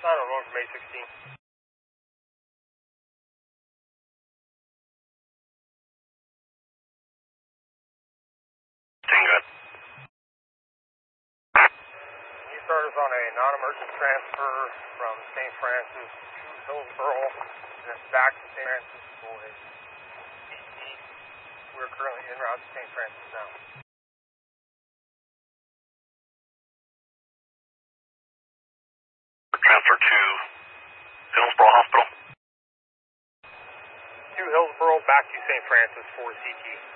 901 from 816. Good. You start us on a non-emergent transfer from St. Francis to Hillsboro, and then back to St. Francis for a CT. We're currently en route to St. Francis now. Transfer to Hillsboro Hospital. To Hillsboro, back to St. Francis for CT.